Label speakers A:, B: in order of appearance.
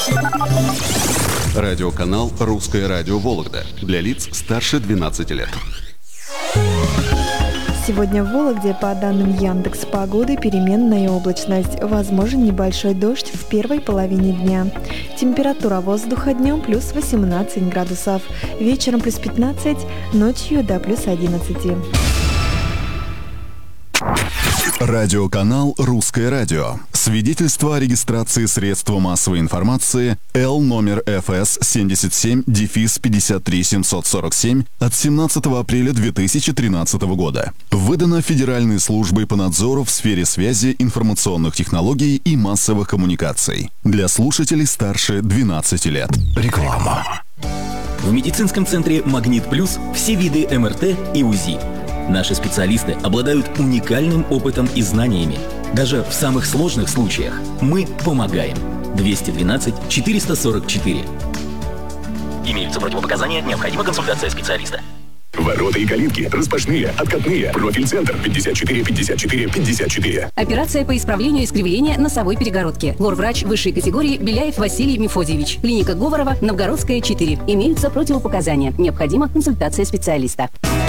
A: Радиоканал «Русское радио Вологда» для лиц старше 12 лет.
B: Сегодня в Вологде, по данным Яндекс.Погоды, переменная облачность. Возможен небольшой дождь в первой половине дня. Температура воздуха днем плюс 18 градусов. Вечером плюс 15, ночью до плюс 11.
C: Радиоканал «Русское радио». Свидетельство о регистрации средства массовой информации Л номер ФС 77-53747 от 17 апреля 2013 года. Выдано Федеральной службой по надзору в сфере связи, информационных технологий и массовых коммуникаций. Для слушателей старше 12 лет. Реклама.
D: В медицинском центре «Магнит Плюс» все виды МРТ и УЗИ. Наши специалисты обладают уникальным опытом и знаниями. Даже в самых сложных случаях мы помогаем. 212 444. Имеются противопоказания, необходима консультация специалиста.
E: Ворота и калитки распашные, откатные. Профиль-центр 54 54 54.
F: Операция по исправлению искривления носовой перегородки. Лор-врач высшей категории Беляев Василий Мефодьевич. Клиника Говорова, Новгородская, 4. Имеются противопоказания. Необходима консультация специалиста.